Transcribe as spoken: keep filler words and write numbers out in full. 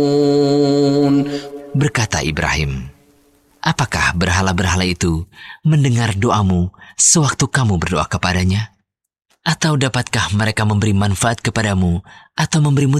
Berkata Ibrahim, apakah berhala-berhala itu mendengar doamu sewaktu kamu berdoa kepadanya? Atau dapatkah mereka memberi manfaat kepadamu atau memberimu